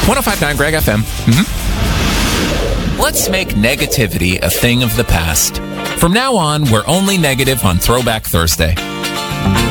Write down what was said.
105.9 Greg FM. Let's make negativity a thing of the past. From now on, we're only negative on Throwback Thursday.